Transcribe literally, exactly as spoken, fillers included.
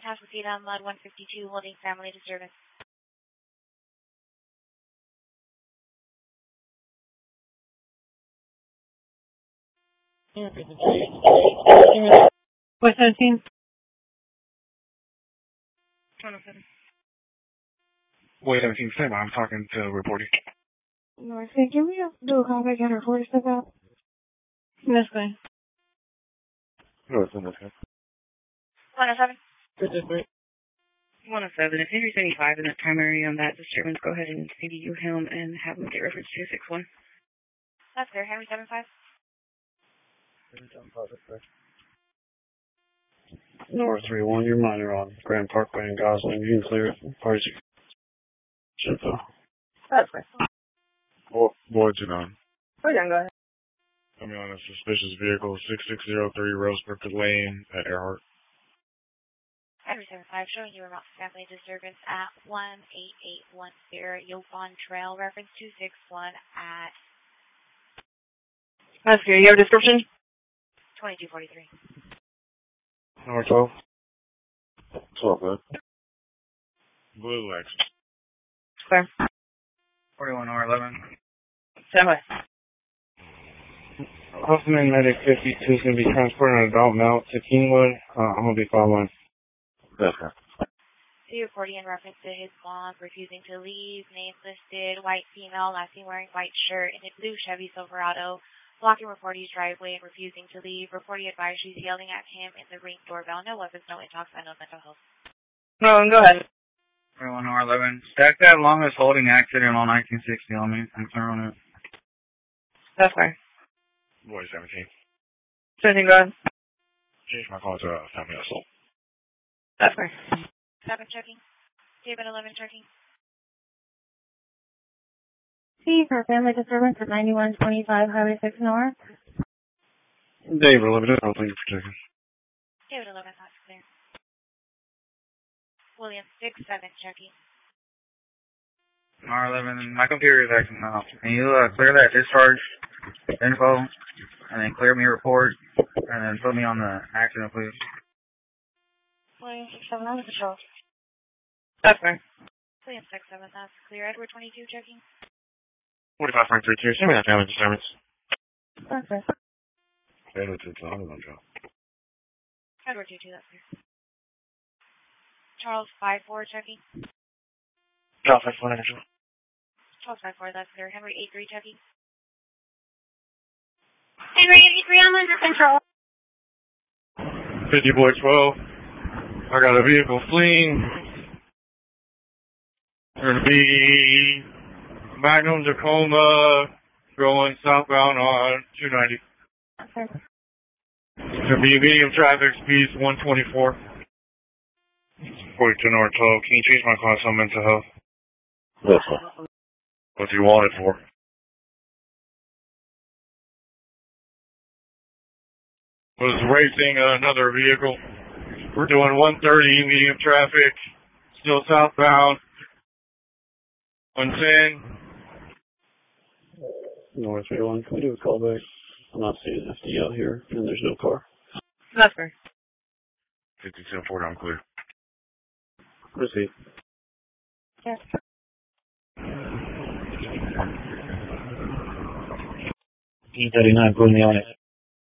Tasquita, Mud one fifty-two, holding family disturbance. West seventeen. one oh seven. Wait, seventeen, stand by. I'm talking to reporting. North, can we do a call back and record stuff out? That's fine. North, one oh seven. one oh seven. one oh seven. If Henry's eighty-five in that time area on that disturbance, go ahead and C D U him and have him get reference two six one. That's clear. Henry seven five. North three one, you're minor on Grand Parkway and Gosling. You can clear it. Party info. That's fine. Void's it on. Oh, yeah, go ahead. Coming on a suspicious vehicle, six six zero three Rosebrook Lane at Earhart. Henry seven five, showing you remote family disturbance at one eight eight one zero Yopon Trail, reference two six one at... That's clear. You have a description? twenty-two forty-three. Number twelve. twelve, good. Blue Lexus. Clear. forty-one R eleven. Stand by. Huffman Medic fifty-two is going to be transporting an adult male to Kingwood. Uh, I'm going to be following. That's right. See reporting in reference to his mom refusing to leave, name listed, white female, last seen wearing white shirt in a blue Chevy Silverado, blocking reportee's driveway and refusing to leave. Reportee advised she's yelling at him in the Ring doorbell. No weapons, no intox, and no mental health. No, go ahead. forty-one R eleven. Stack that longest holding accident on nineteen sixty on me. I'm clear on it. That's fine. Boy seventeen. seventeen, go ahead. Change my call to uh, family assault. That's fine. seven checking. David eleven checking. C for family disturbance at ninety-one twenty-five Highway six North. Dave eleven, thank you for checking. David eleven, that's clear. William six seven checking. R eleven, my computer is acting up. Can you uh, clear that discharge info and then clear me a report and then put me on the accident, please? William six seven, on the patrol. That's fine. William six seven, that's clear. Edward twenty-two checking. forty-five point three two, send me that family disturbance. That's fine. Edward two two, I'm on job. Edward two two, that's clear. Charles five four checking. Charles five four, Angel. Charles five four, that's clear. Henry eight three checking. Henry eighty-three, I'm under control. fifty boy twelve. I got a vehicle fleeing. We're going to be Magnum Tacoma going southbound on two ninety. Okay. It's going to be medium traffic, speeds one twenty-four. forty-two North twelve. Can you change my call to some mental health? Yes, sir. What do you want it for? Was racing another vehicle. We're doing one thirty, medium traffic, still southbound. one ten. North three one, can we do a call back? I'm not seeing F D L here, and there's no car. That's fair. fifty-two forty, I'm clear. Proceed. Yes. E thirty-nine, put me on it.